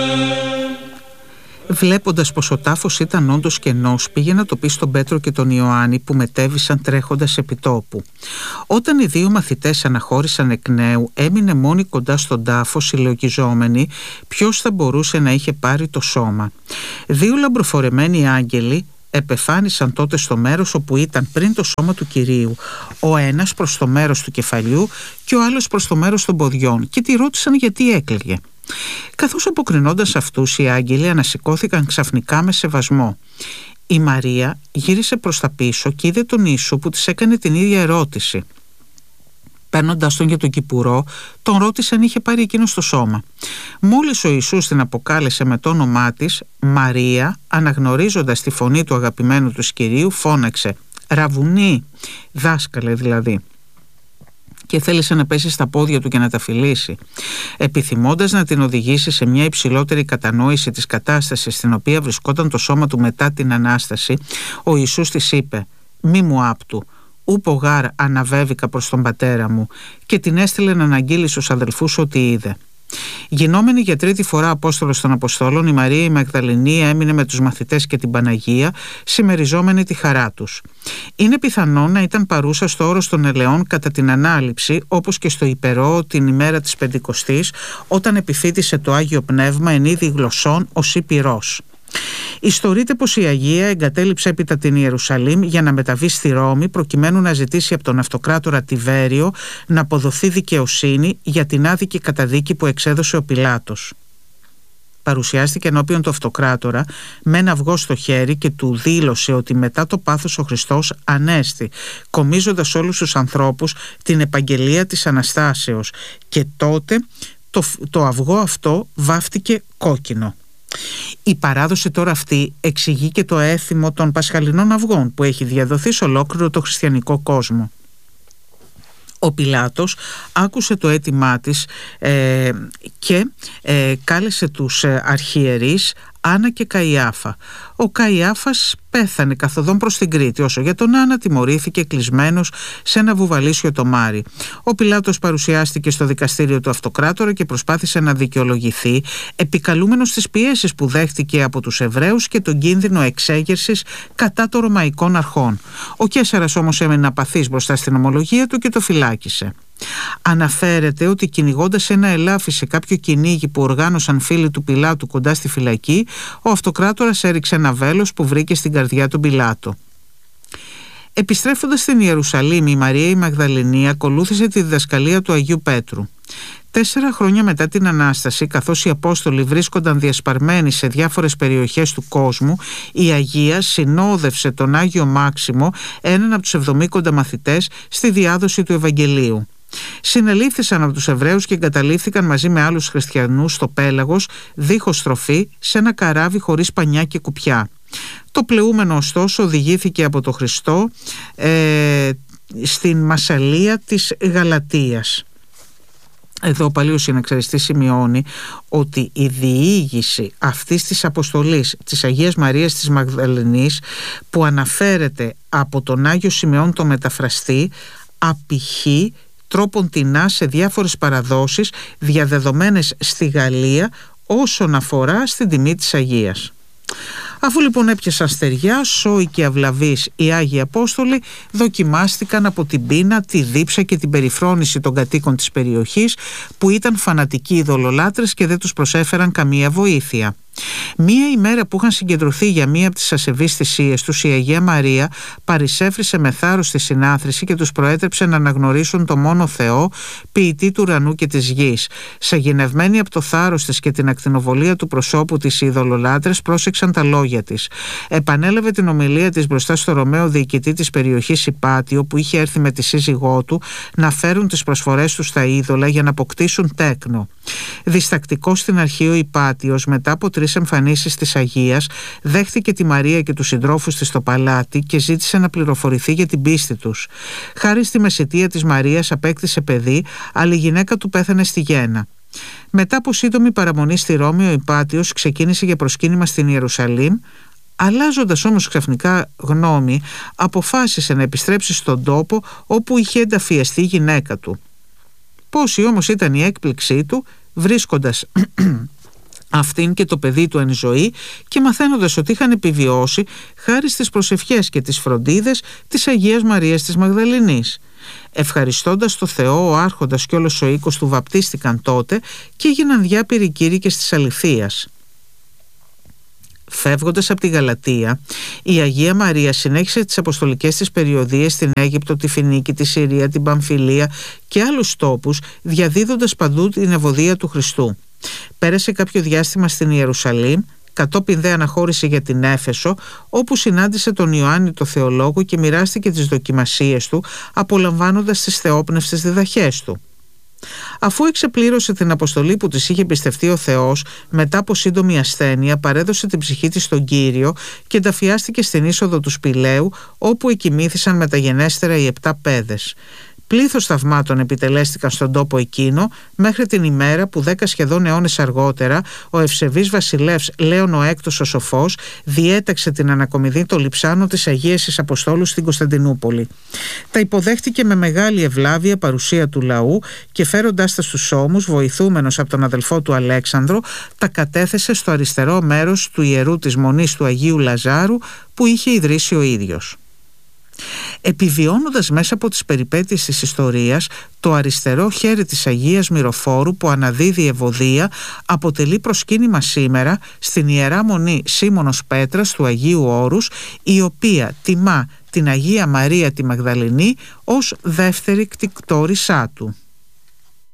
Βλέποντας πως ο τάφος ήταν όντως κενός, πήγε να το πει στον Πέτρο και τον Ιωάννη, που μετέβησαν τρέχοντας επί τόπου. Όταν οι δύο μαθητές αναχώρησαν εκ νέου, έμεινε μόνη κοντά στον τάφο, συλλογιζόμενη ποιος θα μπορούσε να είχε πάρει το σώμα. Δύο λαμπροφορεμένοι άγγελοι επεφάνισαν τότε στο μέρος όπου ήταν πριν το σώμα του Κυρίου, ο ένας προς το μέρος του κεφαλιού και ο άλλος προς το μέρος των ποδιών, και τη ρώτησαν γιατί έκλαιγε. Καθώς αποκρινώντας αυτούς, οι άγγελοι ανασηκώθηκαν ξαφνικά με σεβασμό. Η Μαρία γύρισε προς τα πίσω και είδε τον Ιησού που της έκανε την ίδια ερώτηση. Παίρνοντας τον για τον κυπουρό, τον ρώτησε αν είχε πάρει εκείνο το σώμα. Μόλις ο Ιησούς την αποκάλεσε με το όνομά της, Μαρία, αναγνωρίζοντας τη φωνή του αγαπημένου του Κυρίου, φώναξε «Ραβουνί», δάσκαλε δηλαδή, και θέλησε να πέσει στα πόδια του και να τα φιλήσει. Επιθυμώντας να την οδηγήσει σε μια υψηλότερη κατανόηση της κατάστασης στην οποία βρισκόταν το σώμα του μετά την Ανάσταση, ο Ιησούς της είπε «Μη μου άπτου, ούπο γάρ αναβέβηκα προς τον πατέρα μου», και την έστειλε να αναγγείλει στους αδελφούς ότι είδε. Γινόμενη για τρίτη φορά Απόστολος των Αποστόλων, η Μαρία η Μαγδαληνή έμεινε με τους μαθητές και την Παναγία, συμμεριζόμενη τη χαρά τους. Είναι πιθανό να ήταν παρούσα στο όρος των Ελαιών κατά την Ανάληψη, όπως και στο Υπερό την ημέρα της Πεντηκοστής, όταν επιφύτησε το Άγιο Πνεύμα εν είδη γλωσσών ως ή πυρός. Ιστορείται πως η Αγία εγκατέλειψε έπειτα την Ιερουσαλήμ για να μεταβεί στη Ρώμη, προκειμένου να ζητήσει από τον αυτοκράτορα Τιβέριο να αποδοθεί δικαιοσύνη για την άδικη καταδίκη που εξέδωσε ο Πιλάτος. Παρουσιάστηκε ενώπιον του αυτοκράτορα με ένα αυγό στο χέρι και του δήλωσε ότι μετά το πάθος ο Χριστός ανέστη, κομίζοντας όλους τους ανθρώπους την επαγγελία της Αναστάσεως, και τότε το αυγό αυτό βάφτηκε κόκκινο. Η παράδοση τώρα αυτή εξηγεί και το έθιμο των πασχαλινών αυγών που έχει διαδοθεί σε ολόκληρο το χριστιανικό κόσμο. Ο Πιλάτος άκουσε το αίτημά της και κάλεσε τους αρχιερείς Άννα και Καϊάφα. Ο Καϊάφας πέθανε καθοδόν προς την Κρήτη, όσο για τον Άννα τιμωρήθηκε κλεισμένος σε ένα βουβαλίσιο τομάρι. Ο Πιλάτος παρουσιάστηκε στο δικαστήριο του αυτοκράτορα και προσπάθησε να δικαιολογηθεί, επικαλούμενος τις πιέσεις που δέχτηκε από τους Εβραίους και τον κίνδυνο εξέγερσης κατά των Ρωμαϊκών αρχών. Ο Καίσαρας όμως έμενε απαθής μπροστά στην ομολογία του και το φυλάκισε. Αναφέρεται ότι κυνηγώντας ένα ελάφι σε κάποιο κυνήγι που οργάνωσαν φίλοι του Πιλάτου κοντά στη φυλακή, ο αυτοκράτορας έριξε ένα βέλος που βρήκε στην καρδιά του Πιλάτου. Επιστρέφοντας στην Ιερουσαλήμ, η Μαρία η Μαγδαληνή ακολούθησε τη διδασκαλία του Αγίου Πέτρου. 4 χρόνια μετά την Ανάσταση, καθώς οι Απόστολοι βρίσκονταν διασπαρμένοι σε διάφορες περιοχές του κόσμου, η Αγία συνόδευσε τον Άγιο Μάξιμο, έναν από τους 70 μαθητές, στη διάδοση του Ευαγγελίου. Συνελήφθησαν από τους Εβραίους και εγκαταλείφθηκαν μαζί με άλλους χριστιανούς στο πέλαγος, δίχως στροφή, σε ένα καράβι χωρίς πανιά και κουπιά. Το πλεούμενο ωστόσο οδηγήθηκε από τον Χριστό στην Μασσαλία της Γαλατίας. Εδώ ο Παλίος Συναξαριστής σημειώνει ότι η διήγηση αυτής της αποστολής της Αγίας Μαρίας της Μαγδαληνής, που αναφέρεται από τον Άγιο Σιμεών το Μεταφραστή, απηχεί τρόποντινά σε διάφορες παραδόσεις διαδεδομένες στη Γαλλία όσον αφορά στην τιμή της Αγίας. Αφού λοιπόν έπιασαν στεριά, σόοι και αυλαβείς οι Άγιοι Απόστολοι δοκιμάστηκαν από την πείνα, τη δίψα και την περιφρόνηση των κατοίκων της περιοχής, που ήταν φανατικοί ειδωλολάτρες και δεν τους προσέφεραν καμία βοήθεια. Μία ημέρα που είχαν συγκεντρωθεί για μία από τις ασεβείς θυσίες τους, η Αγία Μαρία παρισέφρισε με θάρρος στη συνάθρηση και τους προέτρεψε να αναγνωρίσουν το μόνο Θεό, ποιητή του ουρανού και της γης. Σαγηνευμένοι από το θάρρος της και την ακτινοβολία του προσώπου της, οι ειδωλολάτρες πρόσεξαν τα λόγια της. Επανέλαβε την ομιλία της μπροστά στο Ρωμαίο διοικητή της περιοχής Ιπάτιο, που είχε έρθει με τη σύζυγό του να φέρουν τις προσφορές τους στα είδωλα για να αποκτήσουν τέκνο. Διστακτικός στην αρχή, ο Ιπάτιος, μετά από 3 εμφανίσεις της Αγίας, δέχτηκε τη Μαρία και τους συντρόφους της στο παλάτι και ζήτησε να πληροφορηθεί για την πίστη τους. Χάρη στη μεσιτεία της Μαρίας απέκτησε παιδί, αλλά η γυναίκα του πέθανε στη γέννα. Μετά από σύντομη παραμονή στη Ρώμη, ο Ιπάτιος ξεκίνησε για προσκύνημα στην Ιερουσαλήμ. Αλλάζοντας όμως ξαφνικά γνώμη, αποφάσισε να επιστρέψει στον τόπο όπου είχε ενταφιαστεί η γυναίκα του. Πόση όμως ήταν η έκπληξή του, βρίσκοντας αυτήν και το παιδί του εν ζωή και μαθαίνοντας ότι είχαν επιβιώσει χάρη στις προσευχές και τις φροντίδες της Αγίας Μαρίας της Μαγδαληνής. Ευχαριστώντας το Θεό, ο Άρχοντας και όλος ο οίκος του βαπτίστηκαν τότε και έγιναν διάπηροι κήρυκες της αληθείας. Φεύγοντας από τη Γαλατία, η Αγία Μαρία συνέχισε τις αποστολικές της περιοδίες στην Αίγυπτο, τη Φινίκη, τη Συρία, την Παμφιλία και άλλους τόπους, διαδίδοντας παντού την ευωδία του Χριστού. Πέρασε κάποιο διάστημα στην Ιερουσαλήμ, κατόπιν δε αναχώρησε για την Έφεσο, όπου συνάντησε τον Ιωάννη το Θεολόγο και μοιράστηκε τις δοκιμασίες του, απολαμβάνοντας τις θεόπνευστες διδαχές του. Αφού εξεπλήρωσε την αποστολή που της είχε πιστευτεί ο Θεός, μετά από σύντομη ασθένεια παρέδωσε την ψυχή της στον Κύριο και ενταφιάστηκε στην είσοδο του Σπηλαίου, όπου εκοιμήθησαν μεταγενέστερα οι 7 παιδες. Πλήθος θαυμάτων επιτελέστηκαν στον τόπο εκείνο μέχρι την ημέρα που 10 σχεδόν αιώνες αργότερα ο ευσεβής βασιλεύς Λέων ο Έκτος ο Σοφός διέταξε την ανακομιδή των λειψάνων της Αγίας της Αποστόλου στην Κωνσταντινούπολη. Τα υποδέχτηκε με μεγάλη ευλάβεια παρουσία του λαού και φέροντάς τα στους ώμους, βοηθούμενος από τον αδελφό του Αλέξανδρο, τα κατέθεσε στο αριστερό μέρος του ιερού της Μονής του Αγίου Λαζάρου που είχε ιδρύσει ο ίδιος. Επιβιώνοντας μέσα από τις περιπέτειες της ιστορίας, το αριστερό χέρι της Αγίας Μυροφόρου που αναδίδει ευωδία αποτελεί προσκύνημα σήμερα στην Ιερά Μονή Σίμωνος Πέτρας του Αγίου Όρους, η οποία τιμά την Αγία Μαρία τη Μαγδαληνή ως δεύτερη κτητόρισσά του.